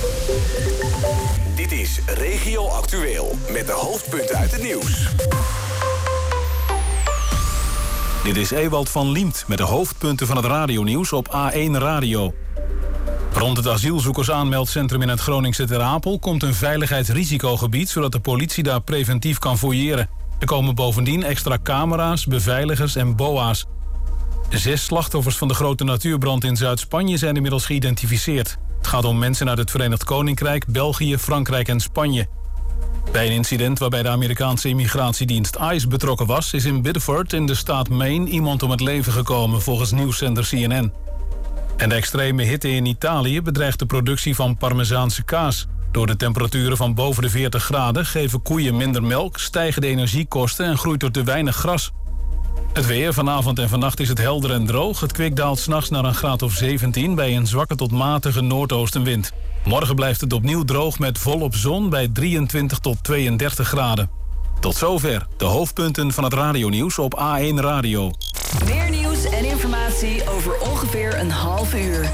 Dit is Regio Actueel met de hoofdpunten uit het nieuws. Dit is Ewald van Liemt met de hoofdpunten van het radionieuws op A1 Radio. Rond het asielzoekersaanmeldcentrum in het Groningse Ter Apel komt een veiligheidsrisicogebied, zodat de politie daar preventief kan fouilleren. Er komen bovendien extra camera's, beveiligers en boa's. 6 slachtoffers van de grote natuurbrand in Zuid-Spanje zijn inmiddels geïdentificeerd. Het gaat om mensen uit het Verenigd Koninkrijk, België, Frankrijk en Spanje. Bij een incident waarbij de Amerikaanse immigratiedienst ICE betrokken was, is in Biddeford in de staat Maine iemand om het leven gekomen, volgens nieuwszender CNN. En de extreme hitte in Italië bedreigt de productie van Parmezaanse kaas. Door de temperaturen van boven de 40 graden geven koeien minder melk, stijgen de energiekosten en groeit er te weinig gras. Het weer, vanavond en vannacht is het helder en droog. Het kwik daalt 's nachts naar een graad of 17 bij een zwakke tot matige noordoostenwind. Morgen blijft het opnieuw droog met volop zon bij 23 tot 32 graden. Tot zover de hoofdpunten van het radionieuws op A1 Radio. Meer nieuws en informatie over ongeveer een half uur.